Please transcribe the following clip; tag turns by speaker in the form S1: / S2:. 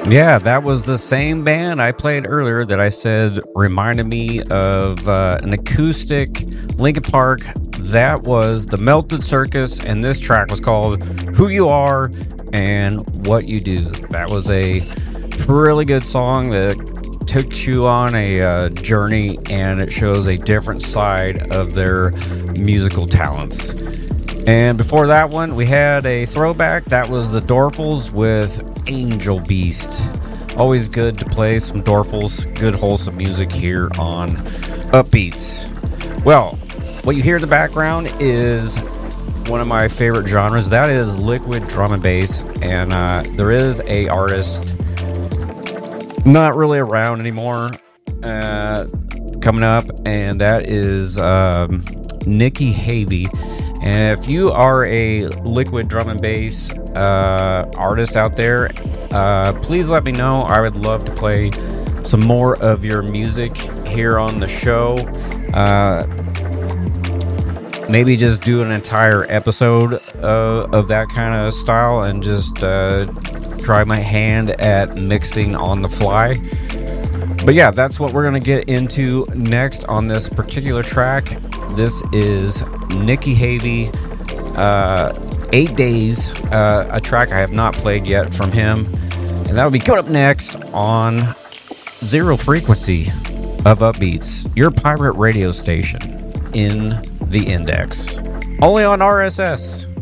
S1: Yeah, that was the same band I played earlier that I said reminded me of an acoustic Linkin Park. That was the Melted Circus, and this track was called Who You Are and What You Do. That was a really good song that took you on a journey, and it shows a different side of their musical talents. And before that one, we had a throwback. That was the Dorfles with Angel Beast. Always good to play some Dorfles, good wholesome music here on Upbeats. Well, what you hear in the background is one of my favorite genres. That is liquid drum and bass. And there is a artist not really around anymore coming up, and that is Nikki Havey. And if you are a liquid drum and bass artist out there, please let me know. I would love to play some more of your music here on the show. Maybe just do an entire episode of that kind of style and just try my hand at mixing on the fly. But yeah, that's what we're going to get into next on this particular track. This is Nikki Havey, 8 Days, a track I have not played yet from him. And that will be coming up next on Zero Frequency of Upbeats, your pirate radio station in the Index. Only on RSS.